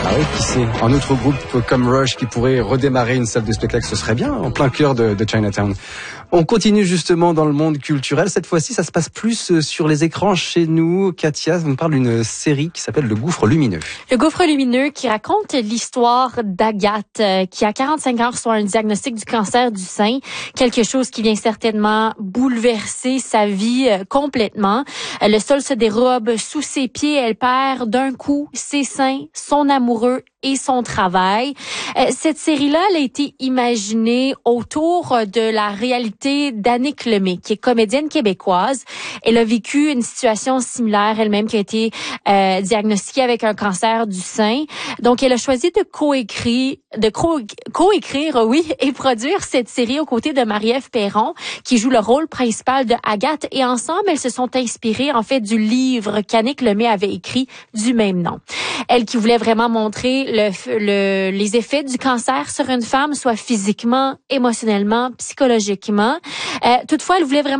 oui, qui sait. Un autre groupe comme Rush qui pourrait redémarrer une salle de spectacle, ce serait bien, en plein cœur de Chinatown. On continue justement dans le monde culturel. Cette fois-ci, ça se passe plus sur les écrans chez nous. Katia, vous nous parle d'une série qui s'appelle Le Gouffre Lumineux. Le Gouffre Lumineux qui raconte l'histoire d'Agathe qui à 45 ans reçoit un diagnostic du cancer du sein. Quelque chose qui vient certainement bouleverser sa vie complètement. Le sol se dérobe sous ses pieds. Elle perd d'un coup ses seins, son amoureux et son travail. Cette série-là, elle a été imaginée autour de la réalité d'Annick Lemay, qui est comédienne québécoise. Elle a vécu une situation similaire elle-même qui a été diagnostiquée avec un cancer du sein. Donc, elle a choisi de coécrire, et produire cette série aux côtés de Marie-Ève Perron, qui joue le rôle principal de Agathe. Et ensemble, elles se sont inspirées, en fait, du livre qu'Annick Lemay avait écrit du même nom. Elle qui voulait vraiment montrer les effets du cancer sur une femme, soit physiquement, émotionnellement, psychologiquement. Toutefois, elle voulait vraiment